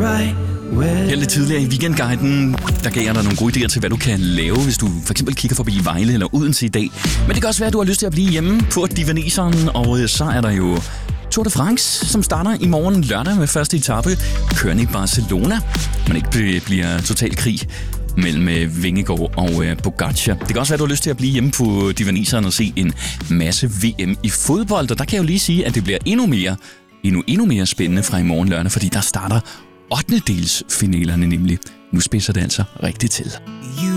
Her lidt tidligere i Weekendguiden, der gav jeg dig nogle gode idéer til, hvad du kan lave, hvis du for eksempel kigger forbi Vejle eller Odense i dag. Men det kan også være, at du har lyst til at blive hjemme på Divaneseren, og så er der jo Tour de France, som starter i morgen lørdag med første etape, kørende i Barcelona. Men ikke bliver total krig mellem Vingegaard og Pogačar. Det kan også være, at du har lyst til at blive hjemme på Divaneseren og se en masse VM i fodbold, og der kan jeg jo lige sige, at det bliver endnu mere spændende fra i morgen lørdag, fordi der starter 8. finalerne nemlig. Nu spidser det altså rigtigt til.